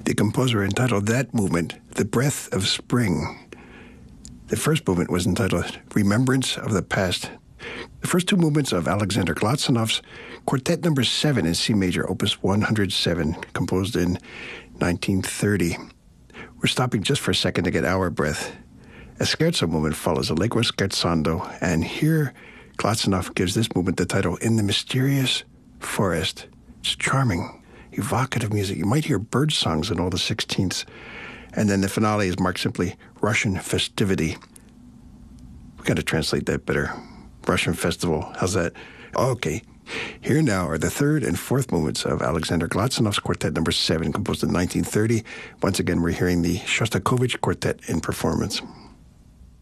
The composer entitled that movement, The Breath of Spring. The first movement was entitled Remembrance of the Past. The first two movements of Alexander Glazounov's Quartet Number 7 in C major, Opus 107, composed in 1930. We're stopping just for a second to get our breath. A scherzo movement follows, Allegro scherzando, and here Glazounov gives this movement the title In the Mysterious Forest. It's charming, evocative music. You might hear bird songs in all the sixteenths. And then the finale is marked simply Russian Festivity. We've got to translate that better. Russian Festival. How's that? Okay. Here now are the third and fourth movements of Alexander Glazounov's Quartet Number 7, composed in 1930. Once again, we're hearing the Shostakovich Quartet in performance.